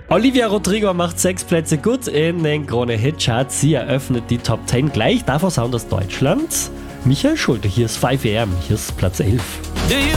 Olivia Rodrigo macht 6 Plätze gut in den Krone Hit Charts. Sie eröffnet die Top 10 gleich. Davor Sound aus Deutschland. Michael Schulte, hier ist 5 AM, hier ist Platz 11. Do you